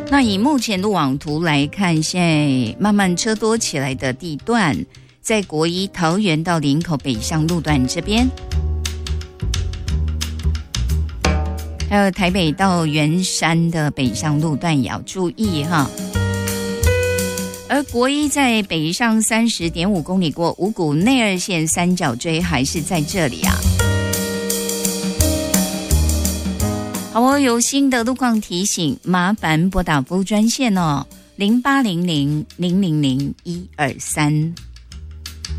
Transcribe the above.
那以目前路网图来看，现在慢慢车多起来的地段，在国一桃园到林口北上路段这边，还有台北到圆山的北上路段也要注意哈。而国一在北上30.5公里过五股内二线三角锥还是在这里啊。好哦，有新的路况提醒，麻烦拨打服务专线哦，0800-000-123。